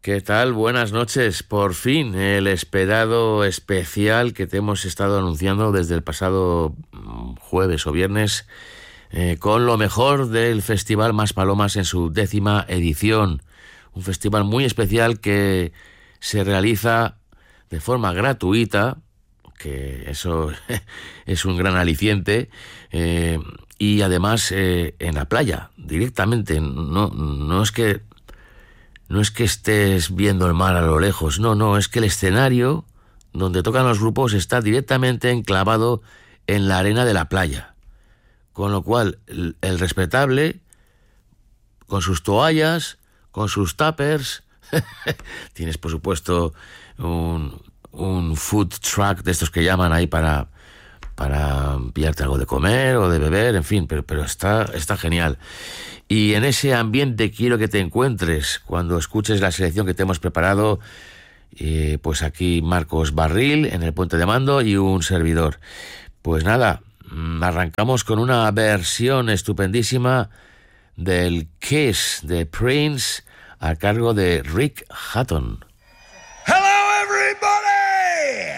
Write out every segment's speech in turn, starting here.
¿Qué tal? Buenas noches. Por fin, el esperado especial que te hemos estado anunciando desde el pasado jueves o viernes, con lo mejor del Festival Maspalomas en su 10ª edición. Un festival muy especial que se realiza de forma gratuita, que eso es un gran aliciente, y además en la playa, directamente. No es que estés viendo el mar a lo lejos, no, es que el escenario donde tocan los grupos está directamente enclavado en la arena de la playa. Con lo cual, el respetable, con sus toallas, con sus tuppers, tienes por supuesto un food truck de estos que llaman ahí para pillarte algo de comer o de beber, en fin, pero está genial. Y en ese ambiente quiero que te encuentres cuando escuches la selección que te hemos preparado, pues aquí Marcos Barril en el puente de mando y un servidor. Pues nada, arrancamos con una versión estupendísima del Kiss de Prince a cargo de Rick Hutton. Hello everybody!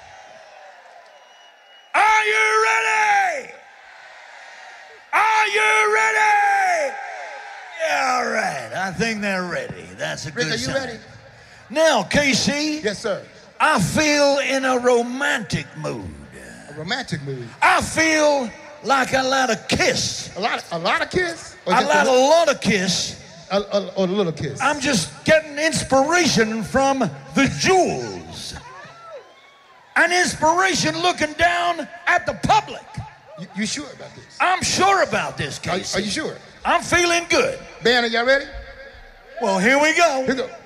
Are you ready? Are you ready? Yeah, all right. I think they're ready. That's a good Rick, are you sign. ready? Now, KC. Yes, sir. I feel in a romantic mood. A romantic mood. I feel like a lot of kiss. A lot of kiss? Or A just lot of kiss. a little kiss? I'm just getting inspiration from the jewels. An inspiration looking down at the public. You sure about this? I'm sure about this, Casey. Are you sure? I'm feeling good. Band, are y'all ready? Well, here we go. Here we go.